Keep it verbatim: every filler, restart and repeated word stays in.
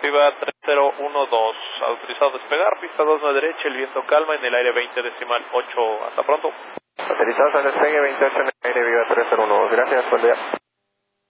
Viva tres cero uno dos, autorizado a despegar, pista dos a la derecha, el viento calma, en el aire veinte decimal ocho, hasta pronto. Autorizados al despegue veintiocho en el aire, Viva tres cero uno dos, gracias, buen día.